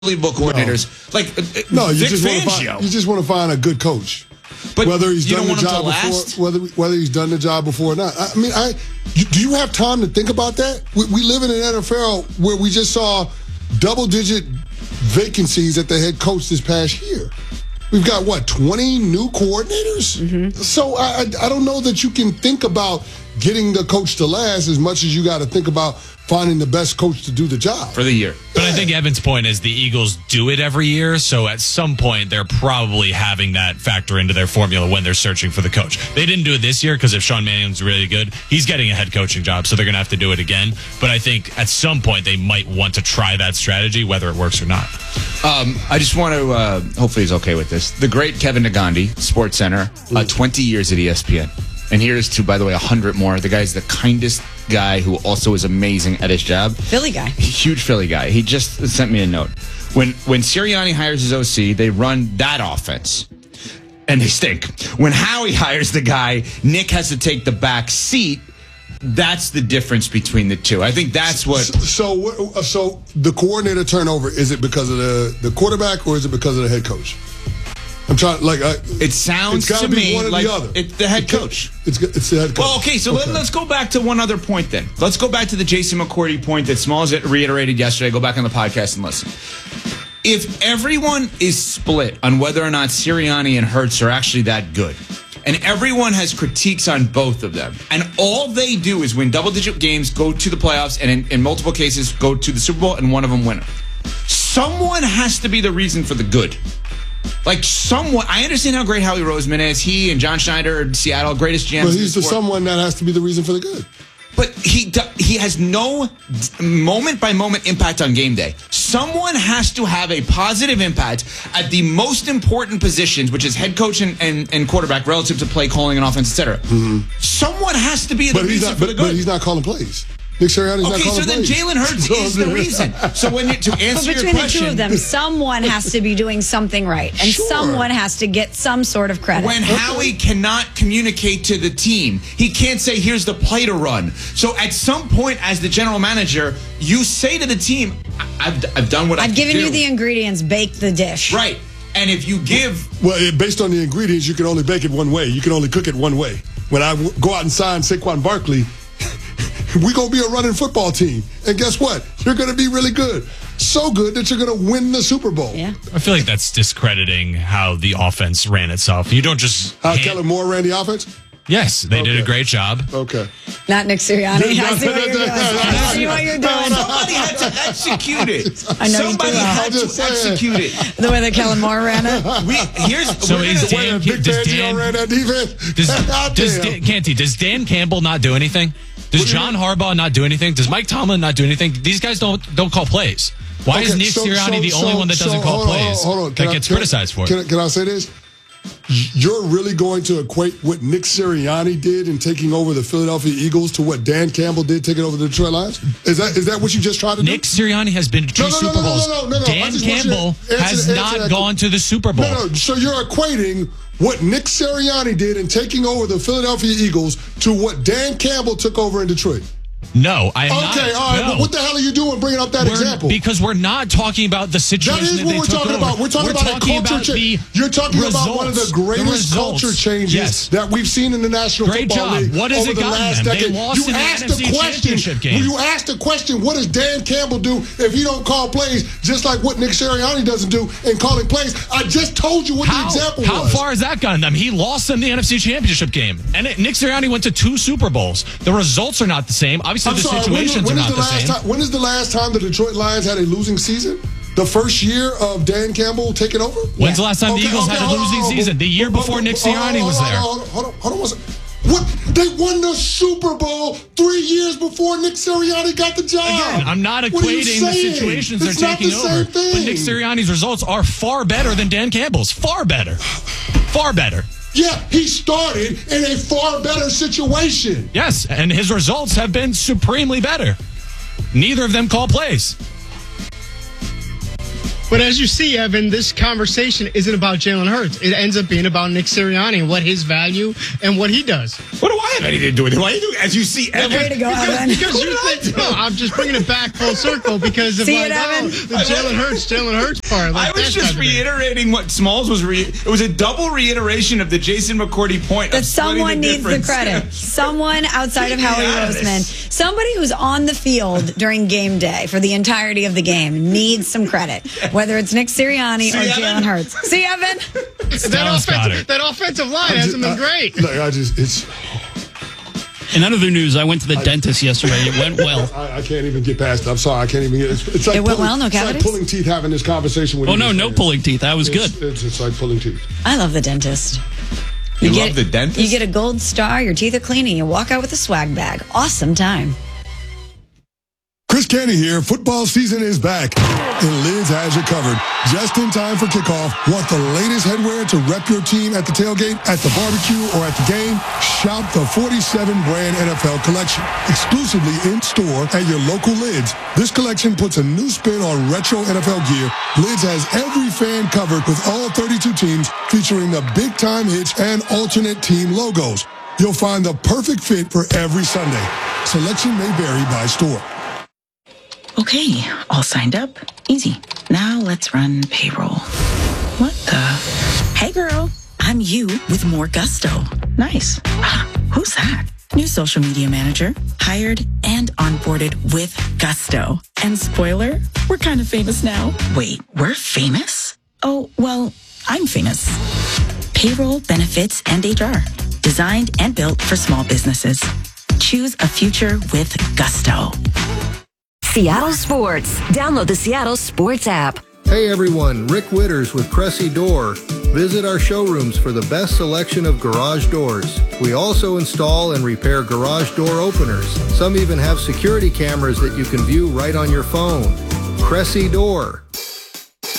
unbelievable coordinators. You just want to find a good coach. But whether he's done the job before, whether he's done the job before or not. I mean, do you have time to think about that? We live in an NFL where we just saw double-digit vacancies at the head coach this past year. We've got, 20 new coordinators? Mm-hmm. So I don't know that you can think about getting the coach to last as much as you got to think about finding the best coach to do the job. For the year. But I think Evan's point is the Eagles do it every year, so at some point they're probably having that factor into their formula when they're searching for the coach. They didn't do it this year because if Sean Mannion's really good, he's getting a head coaching job, so they're going to have to do it again. But I think at some point they might want to try that strategy, whether it works or not. I just want to, hopefully he's okay with this, the great Kevin Negandhi, SportsCenter, 20 years at ESPN. And here's to, by the way, 100 more. The guy's the kindest guy who also is amazing at his job. Philly guy. Huge Philly guy. He just sent me a note. When Sirianni hires his OC, they run that offense. And they stink. When Howie hires the guy, Nick has to take the back seat. That's the difference between the two. I think that's what... So the coordinator turnover, is it because of the quarterback or is it because of the head coach? I'm trying, it sounds to me like it's the head coach. It's the head coach. Well, okay, so let's go back to one other point then. Let's go back to the Jason McCourty point that Smalls reiterated yesterday. Go back on the podcast and listen. If everyone is split on whether or not Sirianni and Hurts are actually that good, and everyone has critiques on both of them, and all they do is win double-digit games, go to the playoffs, and in multiple cases go to the Super Bowl, and one of them win it. Someone has to be the reason for the good. Someone, I understand how great Howie Roseman is. He and John Schneider, Seattle, greatest GMs. But he's the someone that has to be the reason for the good. But he has no moment-by-moment impact on game day. Someone has to have a positive impact at the most important positions, which is head coach and quarterback, relative to play calling and offense, etc. Mm-hmm. Someone has to be the reason for the good. But he's not calling plays. Nick Sirianni's not calling plays. Okay, so then Jalen Hurts is the reason. So to answer your question... Between the two of them, someone has to be doing something right. And someone has to get some sort of credit. When Howie cannot communicate to the team, he can't say, here's the play to run. So at some point, as the general manager, you say to the team, I've done what I've given you the ingredients, bake the dish. Right. And if you give... Well, based on the ingredients, you can only bake it one way. You can only cook it one way. When I go out and sign Saquon Barkley... we're going to be a running football team. And guess what? You're going to be really good. So good that you're going to win the Super Bowl. Yeah. I feel like that's discrediting how the offense ran itself. You don't just... How Kellen Moore ran the offense? Yes, they did a great job. Okay. Not Nick Sirianni. I see what you're doing. I see what you're doing. Somebody had to execute it. I know Somebody had to execute it. The way that Kellen Moore ran it. Does Dan Campbell not do anything? Does John Harbaugh not do anything? Does Mike Tomlin not do anything? These guys don't call plays. Why is Nick Sirianni the only one that doesn't call plays? Hold on. That gets criticized for it. Can I say this? You're really going to equate what Nick Sirianni did in taking over the Philadelphia Eagles to what Dan Campbell did taking over the Detroit Lions? Is that what you just tried to do? Nick Sirianni has been to two Super Bowls. No. Dan Campbell has not gone to the Super Bowl. No. So you're equating what Nick Sirianni did in taking over the Philadelphia Eagles to what Dan Campbell took over in Detroit. No, I am not. Okay, all right. No. But what the hell are you doing bringing up that example? Because we're not talking about the situation that is what we're talking about. We're talking about a culture change. You're talking about one of the greatest culture changes that we've seen in the National Football League over the last decade. You asked the question. You asked the question, what does Dan Campbell do if he don't call plays, just like what Nick Sirianni doesn't do in calling plays? I just told you what the example was. How far has that gotten them? He lost them the NFC Championship game. And Nick Sirianni went to 2 Super Bowls. The results are not the same. Obviously, situations are not the same. When is the last time the Detroit Lions had a losing season? The first year of Dan Campbell taking over? When's the last time the Eagles had a losing season? The year before Nick Sirianni was there. Hold on one second. What? They won the Super Bowl 3 years before Nick Sirianni got the job. Again, I'm not equating the situations they're taking over. But Nick Sirianni's results are far better than Dan Campbell's. Far better. Far better. Yeah, he started in a far better situation. Yes, and his results have been supremely better. Neither of them call plays. But as you see, Evan, this conversation isn't about Jalen Hurts. It ends up being about Nick Sirianni and what his value and what he does. What do I have anything to do with it? Why do as you see, Evan? Way to go, Evan. Because you think, no, I'm just bringing it back full circle because of See like, it, Evan? the Jalen Hurts part. Like I was just reiterating what Smalls was. It was a double reiteration of the Jason McCourty point. That someone needs the credit. Someone outside of Howie Roseman. Somebody who's on the field during game day for the entirety of the game needs some credit. Whether it's Nick Sirianni or Jalen Hurts. See, Evan? That offensive line hasn't been great. In other news, I went to the dentist yesterday. It went well. I can't even get past it. I'm sorry. I can't even get it. It's like it went well, no cavities? It's like pulling teeth having this conversation with you. Oh, no pulling teeth. That was good. It's like pulling teeth. I love the dentist. You love the dentist? You get a gold star, your teeth are clean, and you walk out with a swag bag. Awesome time. Chris Canty here. Football season is back, and Lids has you covered. Just in time for kickoff. Want the latest headwear to rep your team at the tailgate, at the barbecue, or at the game? Shop the 47-brand NFL collection. Exclusively in-store at your local Lids. This collection puts a new spin on retro NFL gear. Lids has every fan covered with all 32 teams, featuring the big-time hits and alternate team logos. You'll find the perfect fit for every Sunday. Selection may vary by store. Okay, all signed up. Easy. Now let's run payroll. What the? Hey girl, I'm you with more gusto. Nice. Who's that? New social media manager. Hired and onboarded with gusto. And spoiler, we're kind of famous now. Wait, we're famous? Oh, well, I'm famous. Payroll, benefits, and HR. Designed and built for small businesses. Choose a future with gusto. Seattle Sports. Download the Seattle Sports app. Hey everyone, Rick Witters with Cressy Door. Visit our showrooms for the best selection of garage doors. We also install and repair garage door openers. Some even have security cameras that you can view right on your phone. Cressy Door.